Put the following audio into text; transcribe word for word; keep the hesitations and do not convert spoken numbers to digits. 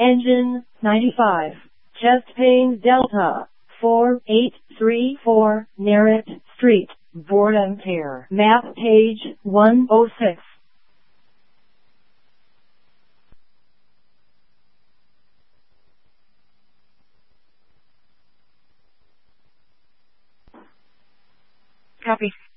Engine, ninety-five. Chest pain Delta, four eight three four, Narrett Street, Boredom Pair. Map page, one oh six. Copy.